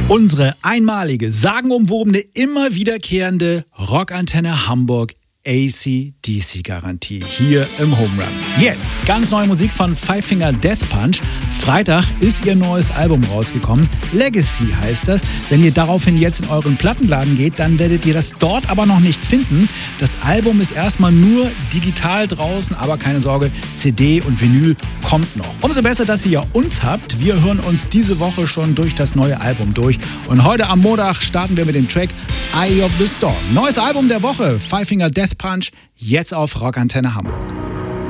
Unsere einmalige, sagenumwobene, immer wiederkehrende Rockantenne Hamburg AC/DC-Garantie hier im Home Run. Jetzt ganz neue Musik von Five Finger Death Punch. Freitag ist ihr neues Album rausgekommen. Legacy heißt das. Wenn ihr daraufhin jetzt in euren Plattenladen geht, dann werdet ihr das dort aber noch nicht finden. Das Album ist erstmal nur digital draußen, aber keine Sorge, CD und Vinyl kommt noch. Umso besser, dass ihr ja uns habt. Wir hören uns diese Woche schon durch das neue Album durch. Und heute am Montag starten wir mit dem Track Eye of the Storm. Neues Album der Woche, Five Finger Death Punch, jetzt auf Rockantenne Hamburg.